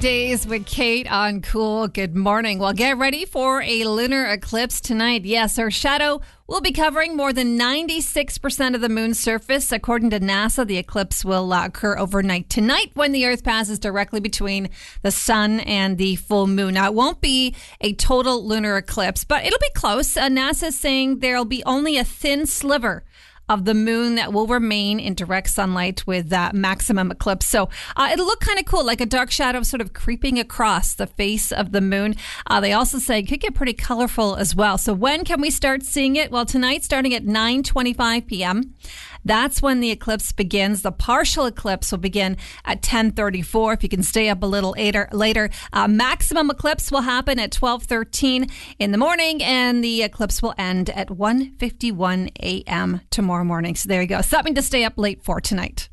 Days with Kate on Cool. Good morning. Well, get ready for a lunar eclipse tonight. Yes, our shadow will be covering more than 96% of the moon's surface. According to NASA, the eclipse will occur overnight tonight when the Earth passes directly between the sun and the full moon. Now, it won't be a total lunar eclipse, but it'll be close. NASA is saying there'll be only a thin sliver of the moon that will remain in direct sunlight with that maximum eclipse. So it'll look kind of cool, like a dark shadow sort of creeping across the face of the moon. They also say it could get pretty colorful as well. So when can we start seeing it? Well, tonight, starting at 9:25 p.m., that's when the eclipse begins. The partial eclipse will begin at 10:34. If you can stay up a little later. Maximum eclipse will happen at 12:13 in the morning, and the eclipse will end at 1:51 a.m. tomorrow morning. So there you go. Something to stay up late for tonight.